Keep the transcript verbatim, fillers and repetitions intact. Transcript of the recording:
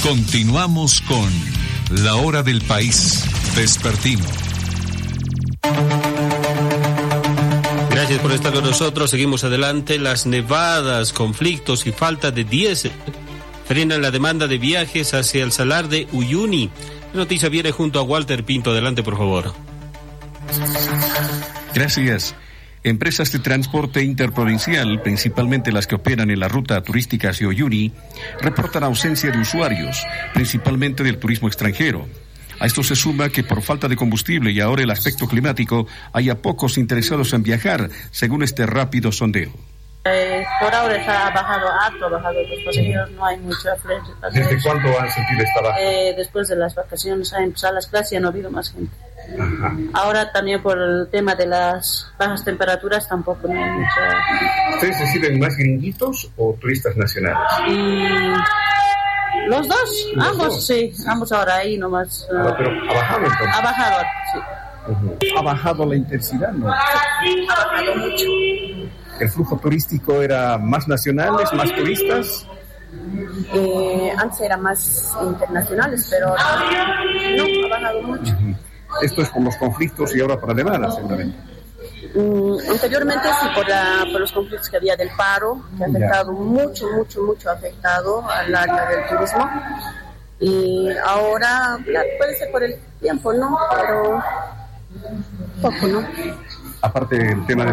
Continuamos con La Hora del País Vespertino. Gracias por estar con nosotros. Seguimos adelante. Las nevadas, conflictos y falta de diésel frenan la demanda de viajes hacia el Salar de Uyuni. La noticia viene junto a Walter Pinto. Adelante, por favor. Gracias. Empresas de transporte interprovincial, principalmente las que operan en la ruta turística hacia Uyuni, reportan ausencia de usuarios, principalmente del turismo extranjero. A esto se suma que por falta de combustible y ahora el aspecto climático, haya pocos interesados en viajar, según este rápido sondeo. Eh, por ahora está bajado harto, bajado los pasajeros, no hay mucha afluencia. ¿Desde cuándo han sentido esta baja? Eh, después de las vacaciones, han empezado las clases y no ha habido más gente. Ajá. Ahora también por el tema de las bajas temperaturas tampoco no hay mucha... ¿Ustedes reciben más gringuitos o turistas nacionales? Mm, los dos, ¿Los ambos, dos? sí, ambos ahora ahí nomás. Uh, ah, pero ha bajado entonces. Ha bajado, sí. Uh-huh. ¿Ha bajado la intensidad, no? Sí, ha bajado mucho. ¿El flujo turístico era más nacionales, más turistas? Eh, antes era más internacionales, pero no, ha bajado mucho. Uh-huh. Esto es por los conflictos y ahora por la demanda, seguramente. Mm, anteriormente sí, por, la, por los conflictos que había del paro, que ha afectado ya. mucho, mucho, mucho ha afectado al área del turismo. Y ahora, puede ser por el tiempo, ¿no? Pero poco, ¿no? Aparte del tema de